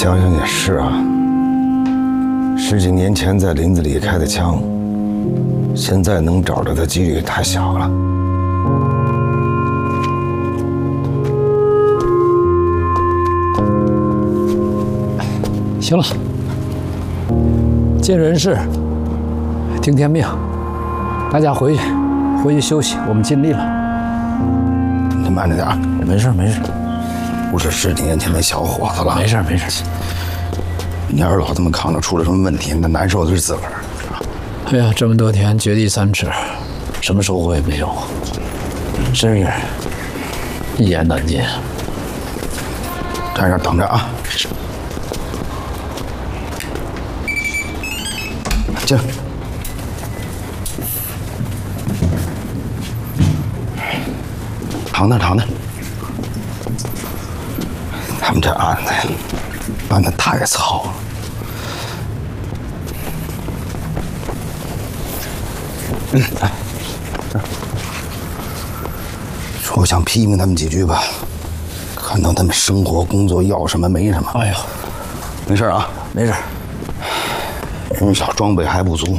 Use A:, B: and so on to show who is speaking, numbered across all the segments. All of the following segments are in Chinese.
A: 想想也是啊，10几年前在林子里开的枪，现在能找着的几率太小了。
B: 行了，尽人事，听天命，大家回去休息，我们尽力了。
A: 你慢着点啊，
B: 没事没事，
A: 不是10几年前那小伙子了。
B: 没事没事。
A: 你要是老这么扛着，出了什么问题，那难受的是自个儿。
B: 哎呀，这么多天掘地3尺，什么收获也没有，真是一言难尽。
A: 站这等着啊！进来。躺那，躺那。他们这案子呀，办得太糙了。来，说我想批评他们几句吧，看到他们生活工作要什么没什么。
B: 哎呦，
A: 没事啊，
B: 没事。
A: 人少，装备还不足，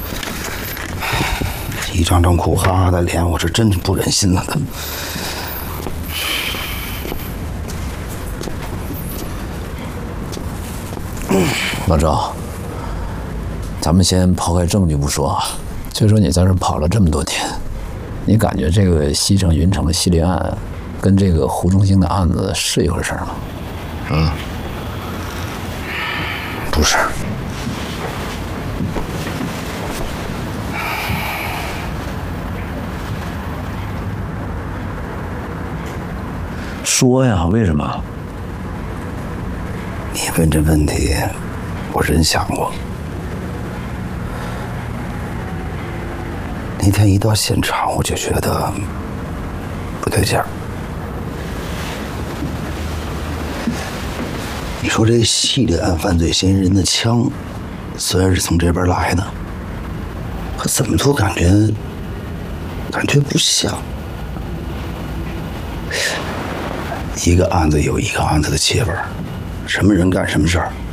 A: 一张张苦哈哈的脸，我是真不忍心了。他们，
B: 老赵，咱们先抛开证据不说啊，就说你在这跑了这么多天，你感觉这个西城云城的系列案跟这个胡忠兴的案子是一回事吗？
A: 不是。
B: 说呀，为什么？
A: 你问这问题，我真想过。那天一到现场，我就觉得不对劲儿。你说这系列案犯罪嫌疑人的枪，虽然是从这边来的，可怎么都感觉不像。一个案子有一个案子的气味，什么人干什么事儿。